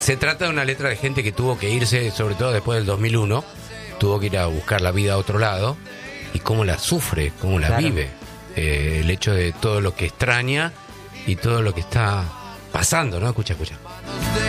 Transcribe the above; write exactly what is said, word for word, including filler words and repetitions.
Se trata de una letra de gente que tuvo que irse, sobre todo después del dos mil uno, tuvo que ir a buscar la vida a otro lado, y cómo la sufre, cómo la Claro. vive. Eh, el hecho de todo lo que extraña y todo lo que está pasando, ¿no? Escucha, escucha.